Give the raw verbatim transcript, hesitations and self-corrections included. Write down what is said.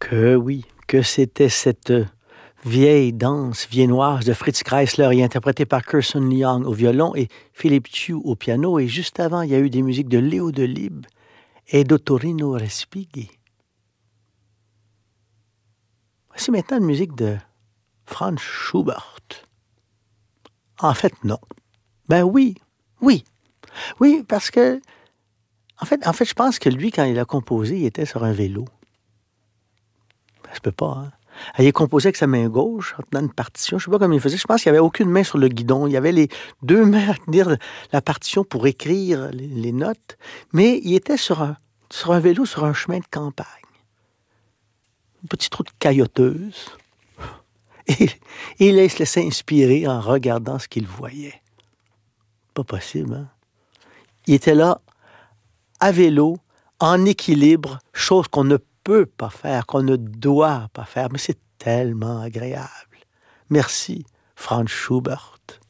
Que oui, que c'était cette vieille danse viennoise de Fritz Kreisler et interprétée par Kirsten Young au violon et Philippe Chu au piano. Et juste avant, il y a eu des musiques de Léo Delibes et d'Ottorino Respighi. Voici maintenant une musique de Franz Schubert. En fait, non. Ben oui, oui. Oui, parce que, en fait, en fait, je pense que lui, quand il a composé, il était sur un vélo. Ça se peut pas, hein? Il composait avec sa main gauche, en tenant une partition. Je ne sais pas comment il faisait. Je pense qu'il n'y avait aucune main sur le guidon. Il y avait les deux mains à tenir la partition pour écrire les, les notes. Mais il était sur un, sur un vélo, sur un chemin de campagne. Une petite route cailloteuse. Et, et il se laissait inspirer en regardant ce qu'il voyait. Pas possible, hein? Il était là, à vélo, en équilibre, chose qu'on ne peut pas faire, qu'on ne doit pas faire, mais c'est tellement agréable. Merci, Franz Schubert.